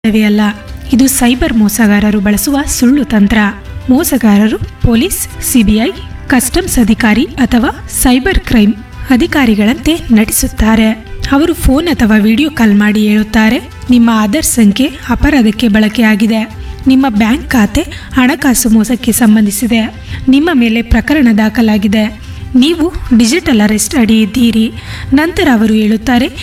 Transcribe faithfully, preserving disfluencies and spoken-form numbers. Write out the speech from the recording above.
ಅಲ್ಲ. ಇದು ಸೈಬರ್ ಮೋಸಗಾರರು ಬಳಸುವ ಸುಳ್ಳು ತಂತ್ರ. ಮೋಸಗಾರರು ಪೊಲೀಸ್, ಸಿಬಿಐ, ಕಸ್ಟಮ್ಸ್ ಅಧಿಕಾರಿ ಅಥವಾ ಸೈಬರ್ ಕ್ರೈಮ್ ಅಧಿಕಾರಿಗಳಂತೆ ನಟಿಸುತ್ತಾರೆ. ಅವರು ಫೋನ್ ಅಥವಾ ವಿಡಿಯೋ ಕಾಲ್ ಮಾಡಿ ಹೇಳುತ್ತಾರೆ, ನಿಮ್ಮ ಆಧಾರ್ ಸಂಖ್ಯೆ ಅಪರಾಧಕ್ಕೆ ಬಳಕೆಯಾಗಿದೆ, ನಿಮ್ಮ ಬ್ಯಾಂಕ್ ಖಾತೆ ಹಣಕಾಸು ಮೋಸಕ್ಕೆ ಸಂಬಂಧಿಸಿದೆ, ನಿಮ್ಮ ಮೇಲೆ ಪ್ರಕರಣ ದಾಖಲಾಗಿದೆ, ನೀವು ಡಿಜಿಟಲ್ ಅರೆಸ್ಟ್ ಅಡಿ ಇದ್ದೀರಿ. ನಂತರ ಅವರು ಹೇಳುತ್ತಾರೆ,